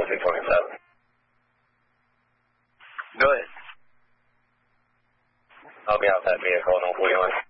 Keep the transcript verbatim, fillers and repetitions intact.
two twenty-seven. Go ahead. I'll be out that vehicle and I'll pull you in.